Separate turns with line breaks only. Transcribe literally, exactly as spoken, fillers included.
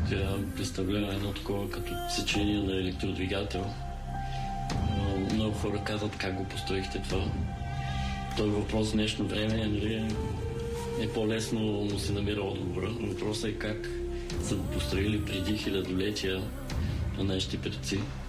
представлява едно такова като сечение на електродвигател. Много хора казват как го построихте това. Той въпрос в днешно време нали, е по-лесно, но се намира отговора. Въпросът е как са го построили преди хилядолетия на нашите предци.